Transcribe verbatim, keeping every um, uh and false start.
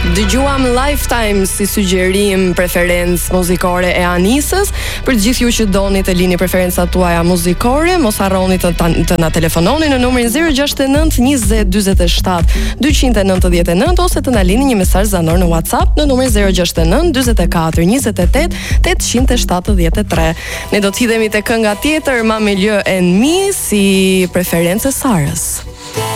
Dëgjuam Lifetime si sugjerim preferencë muzikore e Anisës. Për të gjithë ju që doni të lini preferencat tuaja muzikore, mos harroni të, të na telefononi në numrin zero gjasht e nënt njëzet dyzet e shtat dyqind e nëntëdhjetë e nëntë ose të na lini një mesazh zanor në WhatsApp në numrin zero gjasht e nënt dyzet e katër njëzet e tet tetëqind e shtatëdhjetë e tre. Ne do të hidhemi te kënga tjetër, Mami Lë and Me, si preferencë e Sarës.